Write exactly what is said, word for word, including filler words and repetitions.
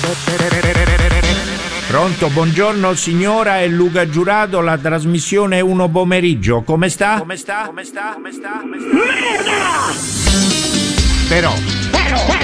Pronto, buongiorno signora, è Luca Giurato, la trasmissione Uno Pomeriggio. Come sta? Come sta? Come sta? Come sta? Come sta? Merda! Però